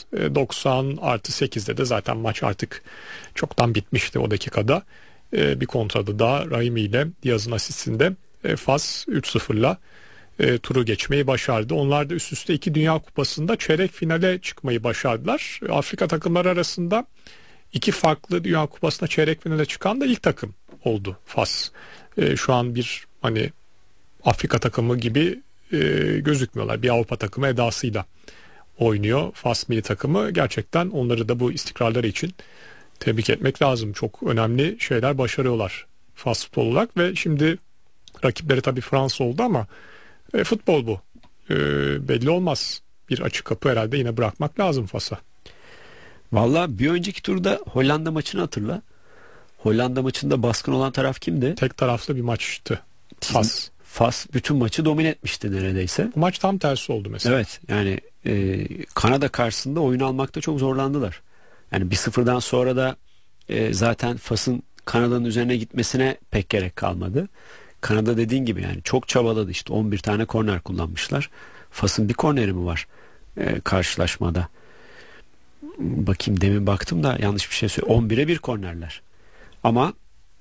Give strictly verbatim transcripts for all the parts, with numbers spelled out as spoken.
Fas. E, doksan artı sekizde de zaten maç artık çoktan bitmişti o dakikada. E, bir kontradı daha Rahimi ile Diaz'ın asistinde e, Fas üç sıfırla e, turu geçmeyi başardı. Onlar da üst üste iki Dünya Kupası'nda çeyrek finale çıkmayı başardılar. Afrika takımları arasında iki farklı Dünya Kupası'na çeyrek finale çıkan da ilk takım oldu Fas. E, şu an bir hani Afrika takımı gibi e, gözükmüyorlar. Bir Avrupa takımı edasıyla oynuyor Fas milli takımı. Gerçekten onları da bu istikrarları için tebrik etmek lazım. Çok önemli şeyler başarıyorlar Fas futbol olarak ve şimdi rakipleri tabii Fransa oldu ama e, futbol bu. E, belli olmaz. Bir açık kapı herhalde yine bırakmak lazım Fas'a. Valla bir önceki turda Hollanda maçını hatırla. Hollanda maçında baskın olan taraf kimdi? Tek taraflı bir maçtı. Fas. Fas bütün maçı domine etmişti neredeyse. Bu maç tam tersi oldu mesela. Evet yani e, Kanada karşısında oyun almakta çok zorlandılar. Yani bir sıfırdan sonra da e, zaten Fas'ın Kanada'nın üzerine gitmesine pek gerek kalmadı. Kanada dediğin gibi yani çok çabaladı, işte on bir tane korner kullanmışlar. Fas'ın bir korneri mi var e, karşılaşmada? Bakayım, demin baktım da yanlış bir şey söyleyeyim. on bire bir kornerler. Ama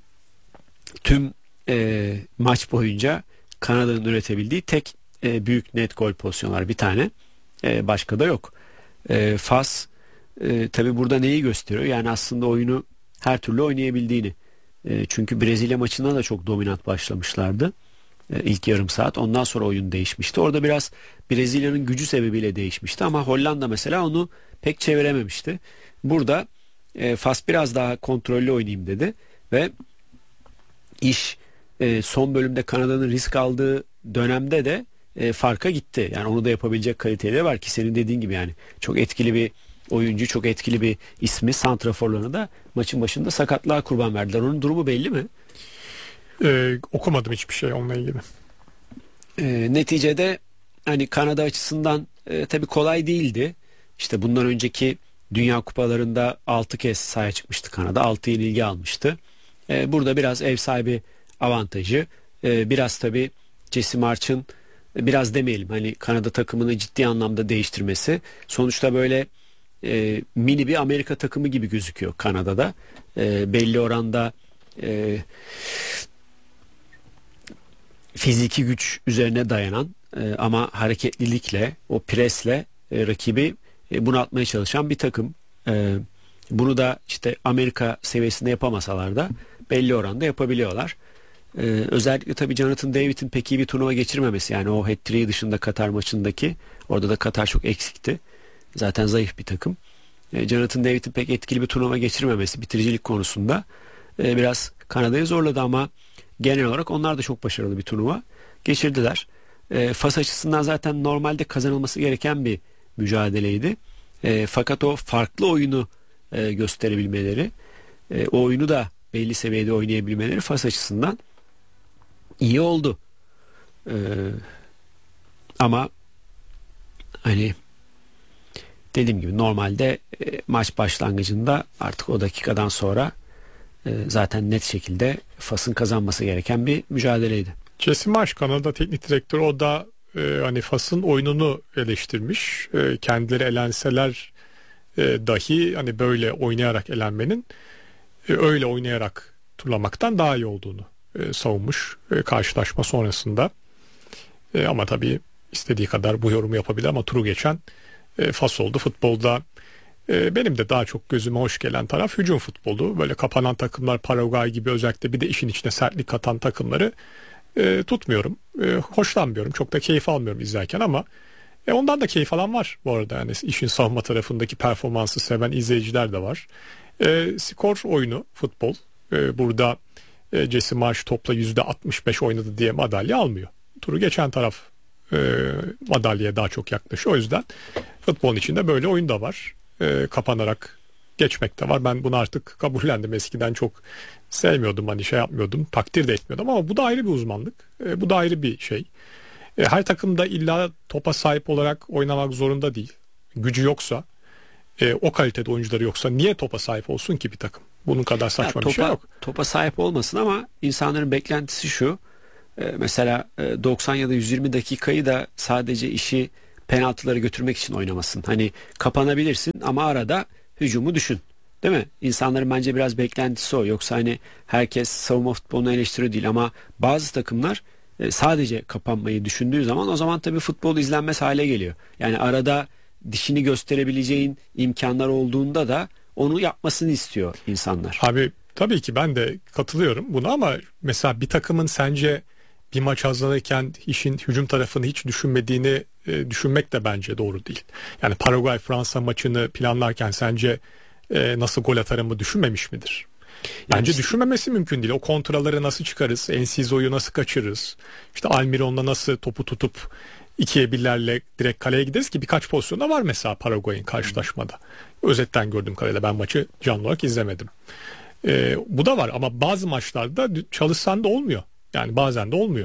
tüm e, maç boyunca Kanada'nın üretebildiği tek e, büyük net gol pozisyonlar bir tane. E, başka da yok. E, Fas e, tabi burada neyi gösteriyor? Yani aslında oyunu her türlü oynayabildiğini. E, çünkü Brezilya maçında da çok dominant başlamışlardı. E, ilk yarım saat. Ondan sonra oyun değişmişti. Orada biraz Brezilya'nın gücü sebebiyle değişmişti. Ama Hollanda mesela onu pek çevirememişti. Burada e, Fas biraz daha kontrollü oynayayım dedi. Ve iş e, son bölümde Kanada'nın risk aldığı dönemde de e, farka gitti. Yani onu da yapabilecek kaliteleri var ki senin dediğin gibi yani çok etkili bir oyuncu, çok etkili bir ismi, santraforlarını da maçın başında sakatlığa kurban verdiler. Onun durumu belli mi? Ee, okumadım hiçbir şey onunla ilgili. E, neticede hani Kanada açısından e, tabii kolay değildi. İşte bundan önceki Dünya Kupalarında altı kez sahaya çıkmıştı Kanada. altı yenilgi almıştı. E, burada biraz ev sahibi avantajı. E, biraz tabii Jesse March'ın e, biraz demeyelim hani Kanada takımını ciddi anlamda değiştirmesi. Sonuçta böyle e, mini bir Amerika takımı gibi gözüküyor Kanada'da. E, belli oranda e, fiziki güç üzerine dayanan e, ama hareketlilikle, o presle e, rakibi e, bunaltmaya çalışan bir takım. E, bunu da işte Amerika seviyesinde yapamasalar da belli oranda yapabiliyorlar. Ee, özellikle tabii Jonathan David'in pek iyi bir turnuva geçirmemesi, yani o hat-trick'i dışında Katar maçındaki, orada da Katar çok eksikti. Zaten zayıf bir takım. Ee, Jonathan David'in pek etkili bir turnuva geçirmemesi bitiricilik konusunda e, biraz Kanada'yı zorladı ama genel olarak onlar da çok başarılı bir turnuva geçirdiler. E, Fas açısından zaten normalde kazanılması gereken bir mücadeleydi. E, fakat o farklı oyunu e, gösterebilmeleri, e, o oyunu da belli seviyede oynayabilmeleri Fas açısından iyi oldu. Ee, ama hani dediğim gibi normalde e, maç başlangıcında artık o dakikadan sonra e, zaten net şekilde Fas'ın kazanması gereken bir mücadeleydi. Jesse Marsh Kanada teknik direktörü, o da e, hani Fas'ın oyununu eleştirmiş. E, kendileri elenseler e, dahi hani böyle oynayarak elenmenin e, öyle oynayarak turlamaktan daha iyi olduğunu e, savunmuş e, karşılaşma sonrasında. E, ama tabii istediği kadar bu yorumu yapabilir ama turu geçen e, Fas oldu. Futbolda e, benim de daha çok gözüme hoş gelen taraf hücum futbolu. Böyle kapanan takımlar, Paraguay gibi, özellikle bir de işin içine sertlik katan takımları e, tutmuyorum. E, hoşlanmıyorum. Çok da keyif almıyorum izlerken ama e, ondan da keyif alan var bu arada. Yani işin savunma tarafındaki performansı seven izleyiciler de var. E, skor oyunu futbol. E, burada e, Jesse Marsh topla yüzde altmış beş oynadı diye madalya almıyor. Turu geçen taraf e, madalyaya daha çok yaklaşıyor. O yüzden futbolun içinde böyle oyun da var. E, kapanarak geçmek de var. Ben bunu artık kabullendim. Eskiden çok sevmiyordum, hani şey yapmıyordum, takdir de etmiyordum ama bu da ayrı bir uzmanlık. E, bu da ayrı bir şey. E, her takımda illa topa sahip olarak oynamak zorunda değil. Gücü yoksa, E, o kalitede oyuncuları yoksa niye topa sahip olsun ki bir takım? Bunun kadar saçma ya, topa, bir şey yok. Topa sahip olmasın ama insanların beklentisi şu. E, mesela e, doksan ya da yüz yirmi dakikayı da sadece işi penaltıları götürmek için oynamasın. Hani kapanabilirsin ama arada hücumu düşün. Değil mi? İnsanların bence biraz beklentisi o. Yoksa hani herkes savunma futbolunu eleştiriyor değil ama bazı takımlar e, sadece kapanmayı düşündüğü zaman o zaman tabii futbol izlenmez hale geliyor. Yani arada dişini gösterebileceğin imkanlar olduğunda da onu yapmasını istiyor insanlar. Abi tabii ki ben de katılıyorum buna ama mesela bir takımın sence bir maç hazırlanırken işin hücum tarafını hiç düşünmediğini e, düşünmek de bence doğru değil. Yani Paraguay Fransa maçını planlarken sence e, nasıl gol atarımı düşünmemiş midir? Bence yani işte, düşünmemesi mümkün değil. O kontraları nasıl çıkarız? Enciso'yu nasıl kaçırırız? İşte Almiron'la nasıl topu tutup ikiye birlerle direkt kaleye gideriz ki birkaç pozisyonda var mesela Paraguay'ın karşılaşmada. Özetten gördüğüm kadarıyla ben maçı canlı olarak izlemedim. E, bu da var ama bazı maçlarda çalışsan da olmuyor. Yani bazen de olmuyor.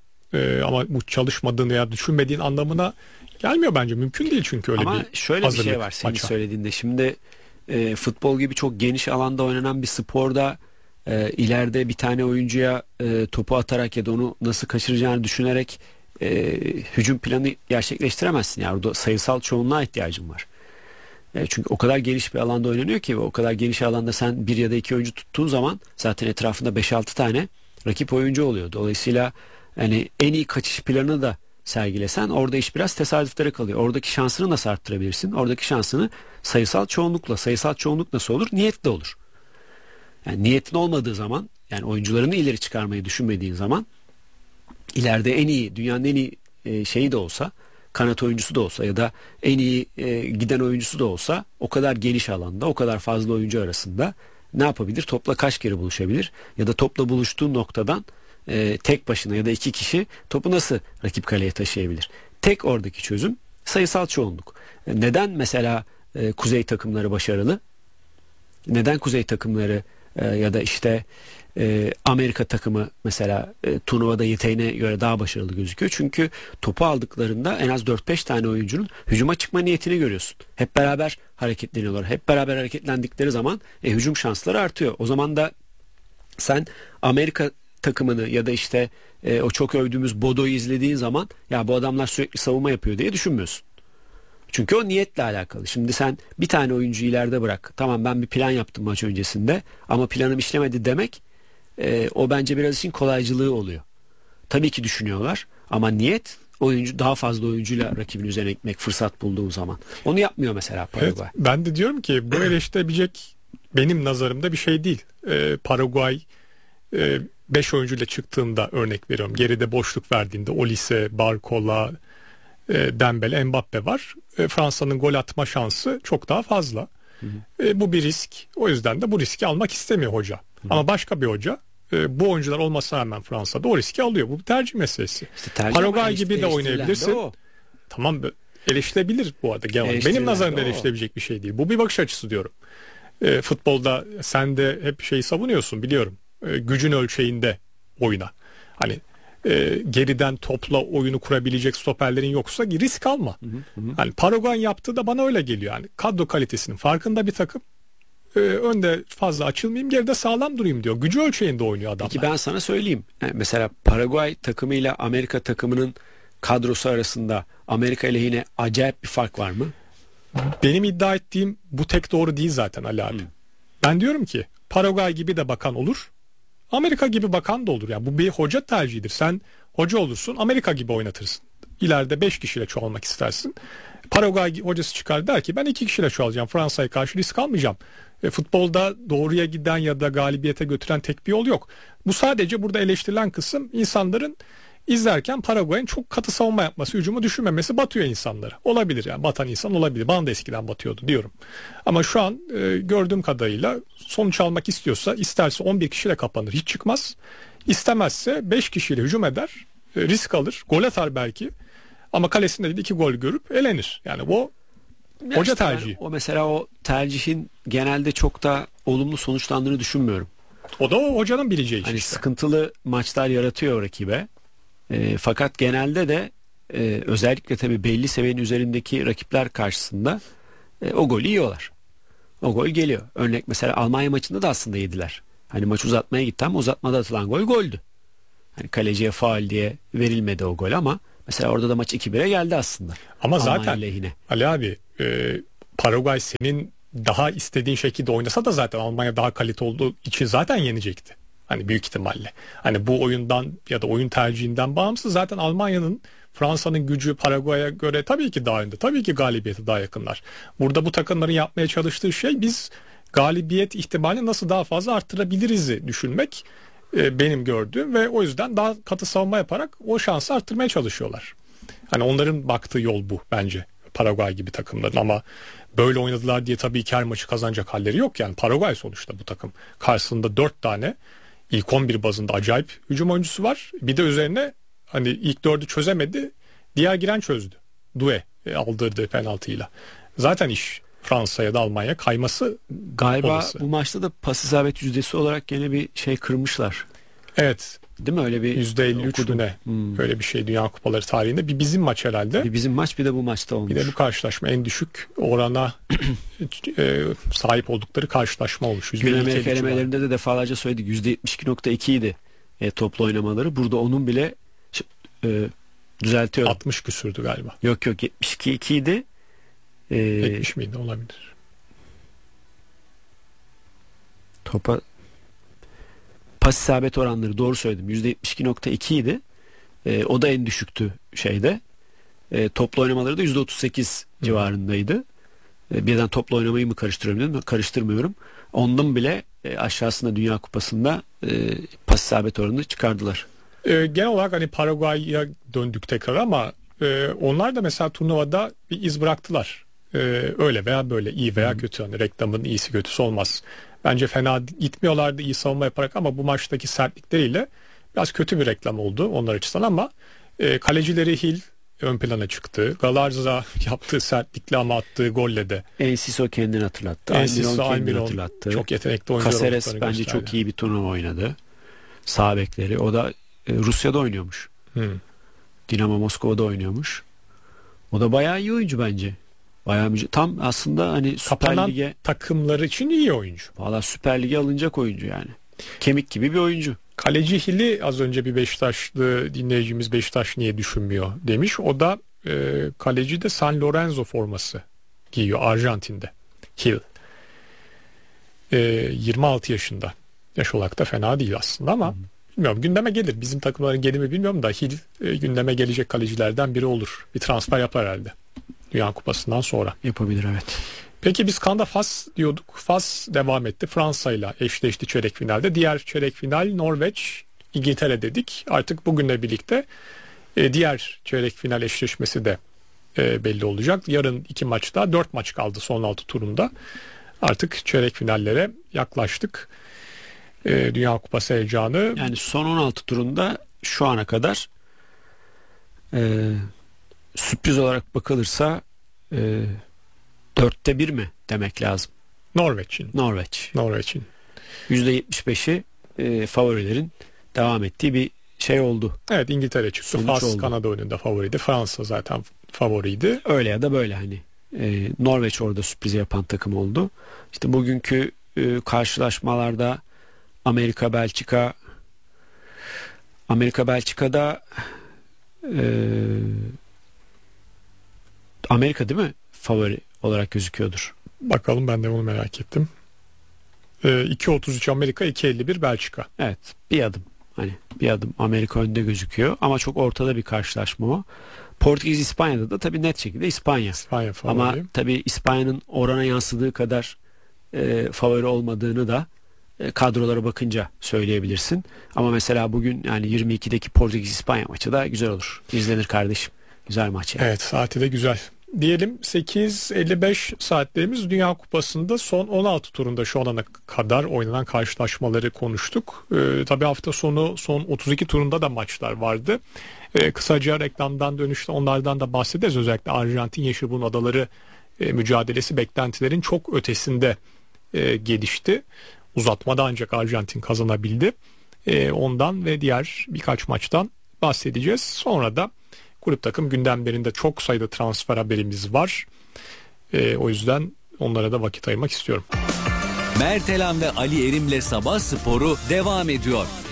Ee, ama bu çalışmadığın veya düşünmediğin anlamına gelmiyor bence. Mümkün değil çünkü öyle ama bir şöyle bir şey var senin maça. söylediğinde. Şimdi e, futbol gibi çok geniş alanda oynanan bir sporda e, ileride bir tane oyuncuya e, topu atarak ya da onu nasıl kaçıracağını düşünerek e, hücum planı gerçekleştiremezsin. Yani orada sayısal çoğunluğa ihtiyacın var. E, çünkü o kadar geniş bir alanda oynanıyor ki ve o kadar geniş alanda sen bir ya da iki oyuncu tuttuğun zaman zaten etrafında beş altı tane rakip oyuncu oluyor. Dolayısıyla yani en iyi kaçış planını da sergilesen orada iş biraz tesadüflere kalıyor. Oradaki şansını nasıl arttırabilirsin? Oradaki şansını sayısal çoğunlukla. Sayısal çoğunluk nasıl olur? Niyetle olur. Yani niyetin olmadığı zaman, yani oyuncularını ileri çıkarmayı düşünmediğin zaman ileride en iyi, dünyanın en iyi e, şeyi de olsa, kanat oyuncusu da olsa ya da en iyi e, giden oyuncusu da olsa o kadar geniş alanda, o kadar fazla oyuncu arasında ne yapabilir? Topla kaç kere buluşabilir? Ya da topla buluştuğu noktadan e, tek başına ya da iki kişi topu nasıl rakip kaleye taşıyabilir? Tek oradaki çözüm sayısal çoğunluk. E, neden mesela e, kuzey takımları başarılı? Neden kuzey takımları e, ya da işte e, Amerika takımı mesela e, turnuvada yeteneğine göre daha başarılı gözüküyor? Çünkü topu aldıklarında en az dört beş tane oyuncunun hücuma çıkma niyetini görüyorsun. Hep beraber hareketleniyorlar. Hep beraber hareketlendikleri zaman e, hücum şansları artıyor. O zaman da sen Amerika takımını ya da işte e, o çok övdüğümüz Bodo'yu izlediğin zaman ya bu adamlar sürekli savunma yapıyor diye düşünmüyorsun. Çünkü o niyetle alakalı. Şimdi sen bir tane oyuncuyu ileride bırak. Tamam ben bir plan yaptım maç öncesinde ama planım işlemedi demek e, o bence biraz için kolaycılığı oluyor. Tabii ki düşünüyorlar ama niyet oyuncu daha fazla oyuncuyla rakibin üzerine gitmek fırsat bulduğu zaman. Onu yapmıyor mesela Paraguay. Evet, ben de diyorum ki bu eleştirebilecek benim nazarımda bir şey değil. Ee, Paraguay beş e, oyuncuyla çıktığında örnek veriyorum. Geride boşluk verdiğinde Olise, Barcola, e, Dembele, Mbappe var. E, Fransa'nın gol atma şansı çok daha fazla. Hı hı. E, bu bir risk. O yüzden de bu riski almak istemiyor hoca. Hı hı. Ama başka bir hoca e, bu oyuncular olmasına rağmen Fransa'da o riski alıyor. Bu bir tercih meselesi. İşte tercih Paraguay gibi de oynayabilirsin. De tamam, eleştirebilir bu arada. Benim nazarımda eleştirebilecek bir şey değil. Bu bir bakış açısı diyorum. E, futbolda sen de hep şeyi savunuyorsun biliyorum. E, gücün ölçeğinde oyna. Hani e, geriden topla oyunu kurabilecek stoperlerin yoksa risk alma. Hı hı hı. Hani Paraguay'ın yaptığı da bana öyle geliyor. Yani kadro kalitesinin farkında bir takım. E, önde fazla açılmayayım, geride sağlam durayım diyor. Gücü ölçeğinde oynuyor adamlar. Peki ben sana söyleyeyim. Yani mesela Paraguay takımıyla Amerika takımının kadrosu arasında Amerika lehine acayip bir fark var mı? Benim iddia ettiğim bu tek doğru değil zaten Ali abi. Hmm. Ben diyorum ki Paraguay gibi de bakan olur. Amerika gibi bakan da olur. Yani bu bir hoca tercihidir. Sen hoca olursun, Amerika gibi oynatırsın. İleride beş kişiyle çoğalmak istersin. Paraguay hocası çıkar der ki ben iki kişiyle çoğalacağım. Fransa'ya karşı risk almayacağım. E, futbolda doğruya giden ya da galibiyete götüren tek bir yol yok. Bu sadece burada eleştirilen kısım insanların İzlerken Paraguay'ın çok katı savunma yapması, hücumu düşünmemesi batıyor insanlara. Olabilir yani, batan insan olabilir. Bana da eskiden batıyordu diyorum. Ama şu an e, gördüğüm kadarıyla sonuç almak istiyorsa isterse on bir kişiyle kapanır, hiç çıkmaz. İstemezse beş kişiyle hücum eder, e, risk alır, gol atar belki. Ama kalesinde de iki gol görüp elenir. Yani bu ya hoca işte tercihi. O mesela o tercihin genelde çok da olumlu sonuçlandığını düşünmüyorum. O da o hocanın bileceği iş hani işte. Sıkıntılı maçlar yaratıyor rakibe. E, fakat genelde de e, özellikle tabii belli seviyenin üzerindeki rakipler karşısında e, o golü yiyorlar. O gol geliyor. Örnek mesela Almanya maçında da aslında yediler. Hani maç uzatmaya gitti ama uzatmada atılan gol goldü. Hani kaleciye faul diye verilmedi o gol ama mesela orada da maç iki bire geldi aslında. Ama Almanya zaten lehine. Ali abi e, Paraguay senin daha istediğin şekilde oynasa da zaten Almanya daha kalite olduğu için zaten yenecekti. Hani büyük ihtimalle. Hani bu oyundan ya da oyun tercihinden bağımsız zaten Almanya'nın, Fransa'nın gücü Paraguay'a göre tabii ki daha önde. Tabii ki galibiyete daha yakınlar. Burada bu takımların yapmaya çalıştığı şey biz galibiyet ihtimalini nasıl daha fazla arttırabiliriz'i düşünmek e, benim gördüğüm ve o yüzden daha katı savunma yaparak o şansı arttırmaya çalışıyorlar. Hani onların baktığı yol bu bence. Paraguay gibi takımların ama böyle oynadılar diye tabii ki her maçı kazanacak halleri yok yani. Paraguay sonuçta bu takım. Karşısında dört tane ilk on bir bazında acayip hücum oyuncusu var. Bir de üzerine hani ilk dördü çözemedi. Diğer giren çözdü. Due e, aldırdığı penaltıyla. Zaten iş Fransa'ya da Almanya kayması galiba olası. Bu maçta da pas isabet yüzdesi olarak gene bir şey kırmışlar. Evet. Değil mi? Öyle bir yüzde elli üç mü ne? Hmm. Öyle bir şey Dünya Kupaları tarihinde. Bir bizim maç herhalde. Bir bizim maç bir de bu maçta olmuş. Bir de bu karşılaşma en düşük orana e, sahip oldukları karşılaşma olmuş. Güney Amerika elemelerinde de defalarca söyledik. yüzde yetmiş iki nokta iki idi e, toplu oynamaları. Burada onun bile e, düzeltiyorum. altmış küsürdü galiba. Yok yok yetmiş iki iki idi. E, yetmiş miydi? Olabilir. Topa pas isabet oranları doğru söyledim. yüzde yetmiş iki nokta iki idi. E, o da en düşüktü şeyde. E, toplu oynamaları da yüzde otuz sekiz Hı. civarındaydı. E, birden toplu oynamayı mı karıştırıyorum dedim. Karıştırmıyorum. Ondan bile e, aşağısında Dünya Kupası'nda e, pas isabet oranını çıkardılar. E, genel olarak hani Paraguay'a döndük tekrar ama e, onlar da mesela turnuvada bir iz bıraktılar. E, öyle veya böyle iyi veya Hı. kötü. Hani reklamın iyisi kötüsü olmaz. Bence fena gitmiyorlardı iyi savunma yaparak ama bu maçtaki sertlikleriyle biraz kötü bir reklam oldu onlar açısından ama e, kalecileri Hill ön plana çıktı. Galarza yaptığı sertlikle ama attığı golle de. Enciso kendini hatırlattı. Enciso kendini hatırlattı. Çok yetenekli oyuncular. Caceres bence gösterdi. Çok iyi bir turnuva oynadı. Sağ bekleri. O da e, Rusya'da oynuyormuş. Hmm. Dinamo Moskova'da oynuyormuş. O da bayağı iyi oyuncu bence. Bayağı müce- tam aslında hani Süper Kapanan Lig'e takımları için iyi oyuncu. Valla Süper Lig'e alınacak oyuncu yani. Kemik gibi bir oyuncu. Kaleci Hill'i az önce bir Beşiktaşlı dinleyicimiz Beşiktaş niye düşünmüyor demiş. O da e, kaleci de San Lorenzo forması giyiyor Arjantin'de. Hill. E, yirmi altı yaşında. Yaş olarak da fena değil aslında ama hmm. bilmiyorum gündeme gelir. Bizim takımların gelir mi bilmiyorum da Hill e, gündeme gelecek kalecilerden biri olur. Bir transfer yapar herhalde. Dünya Kupası'ndan sonra. Yapabilir evet. Peki biz Kanada Fas diyorduk. Fas devam etti. Fransa ile eşleşti çeyrek finalde. Diğer çeyrek final Norveç, İngiltere dedik. Artık bugünle birlikte e, diğer çeyrek final eşleşmesi de e, belli olacak. Yarın iki maçta dört maç kaldı son altı turunda. Artık çeyrek finallere yaklaştık. E, Dünya Kupası heyecanı. Yani son on altı turunda şu ana kadar e, sürpriz olarak bakılırsa e, dörtte bir mi demek lazım? Norveç'in. Norveç. Norveç'in. yüzde yetmiş beşi e, favorilerin devam ettiği bir şey oldu. Evet İngiltere çıktı. Sonuç Fas oldu. Kanada oyununda favoriydi. Fransa zaten favoriydi. Öyle ya da böyle hani. E, Norveç orada sürpriz yapan takım oldu. İşte bugünkü e, karşılaşmalarda Amerika Belçika Amerika Belçika'da e, Amerika değil mi? Favori olarak gözüküyordur. Bakalım ben de onu merak ettim. E, iki otuz üç Amerika, iki elli bir Belçika. Evet bir adım. Hani bir adım Amerika önde gözüküyor ama çok ortada bir karşılaşma o. Portekiz İspanya'da da tabii net şekilde İspanya. İspanya favori. Ama tabii İspanya'nın orana yansıdığı kadar e, favori olmadığını da e, kadrolara bakınca söyleyebilirsin. Ama mesela bugün yani yirmi ikideki Portekiz İspanya maçı da güzel olur. İzlenir kardeşim. Güzel maç yani. Evet saati de güzel. Diyelim sekiz elli beş saatlerimiz Dünya Kupası'nda son on altı turunda şu ana kadar oynanan karşılaşmaları konuştuk. Ee, tabii hafta sonu son otuz iki turunda da maçlar vardı. Ee, kısaca reklamdan dönüşte onlardan da bahsederiz. Özellikle Arjantin Yeşilburnu Adaları e, mücadelesi beklentilerin çok ötesinde e, gelişti. Uzatmada ancak Arjantin kazanabildi. E, ondan ve diğer birkaç maçtan bahsedeceğiz. Sonra da kulüp takım gündemlerinde çok sayıda transfer haberimiz var. E, o yüzden onlara da vakit ayırmak istiyorum. Mert Elan ve Ali Erim'le Sabah Sporu devam ediyor.